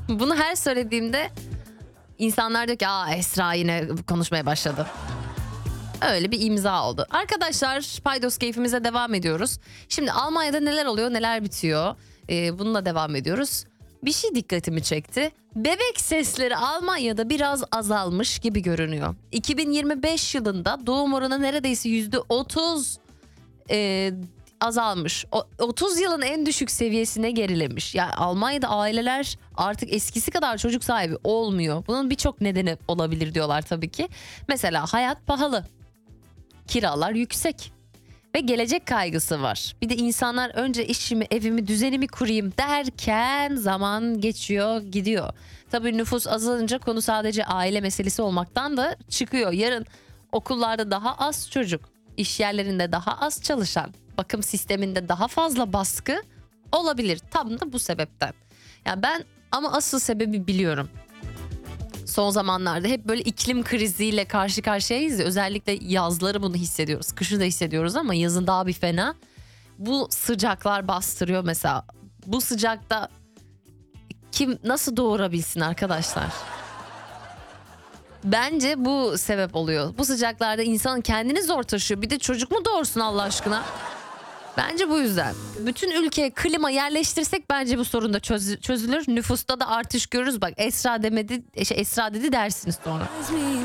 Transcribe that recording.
Bunu her söylediğimde insanlar diyor ki Esra yine konuşmaya başladı. Öyle bir imza oldu. Arkadaşlar paydos keyfimize devam ediyoruz. Şimdi Almanya'da neler oluyor neler bitiyor. Bununla devam ediyoruz. Bir şey dikkatimi çekti. Bebek sesleri Almanya'da biraz azalmış gibi görünüyor. 2025 yılında doğum oranı neredeyse %30 azalmış. 30 yılın en düşük seviyesine gerilemiş. Yani Almanya'da aileler artık eskisi kadar çocuk sahibi olmuyor. Bunun birçok nedeni olabilir diyorlar tabii ki. Mesela hayat pahalı. Kiralar yüksek. Ve gelecek kaygısı var. Bir de insanlar önce işimi, evimi, düzenimi kurayım derken zaman geçiyor, gidiyor. Tabii nüfus azalınca konu sadece aile meselesi olmaktan da çıkıyor. Yarın okullarda daha az çocuk, iş yerlerinde daha az çalışan, bakım sisteminde daha fazla baskı olabilir. Tam da bu sebepten. Yani ben ama asıl sebebi biliyorum. Son zamanlarda hep böyle iklim kriziyle karşı karşıyayız ya, özellikle yazları bunu hissediyoruz. Kışı da hissediyoruz ama yazın daha bir fena. Bu sıcaklar bastırıyor mesela. Bu sıcakta kim nasıl doğurabilsin arkadaşlar? Bence bu sebep oluyor. Bu sıcaklarda insan kendini zor taşıyor. Bir de çocuk mu doğursun Allah aşkına? Bence bu yüzden. Bütün ülkeye klima yerleştirsek bence bu sorun da çözülür. Nüfusta da artış görürüz. Bak Esra demedi, Esra dedi dersiniz sonra.